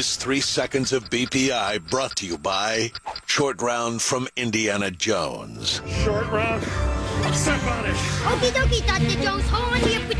This 3 seconds of BPI brought to you by Short Round from Indiana Jones. Short round. Step on it. Okie dokie, Dr. Jones. Hold on to your